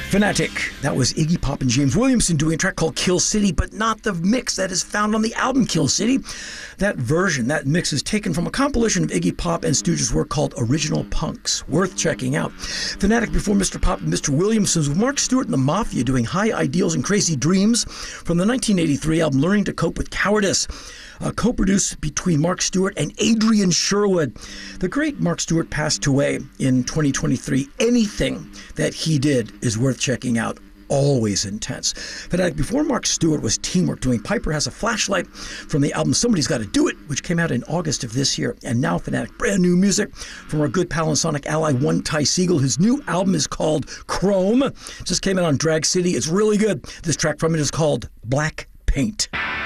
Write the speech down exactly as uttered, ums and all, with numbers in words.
Fanatic. That was Iggy Pop and James Williamson doing a track called Kill City, but not the mix that is found on the album Kill City. That version, that mix is taken from a compilation of Iggy Pop and Stooges' work called Original Punks. Worth checking out. Fanatic before Mister Pop and Mister Williamson's with Mark Stewart and the Mafia doing High Ideals and Crazy Dreams from the nineteen eighty-three album Learning to Cope with Cowardice. Uh, co-produced between Mark Stewart and Adrian Sherwood. The great Mark Stewart passed away in twenty twenty-three. Anything that he did is worth checking out. Always intense. Fanatic before Mark Stewart was Teamwork doing Piper Has a Flashlight from the album Somebody's Gotta Do It, which came out in August of this year. And now Fanatic, brand new music from our good pal and Sonic ally, One Ty Segall. His new album is called Chrome. Just came out on Drag City. It's really good. This track from it is called Black Paint.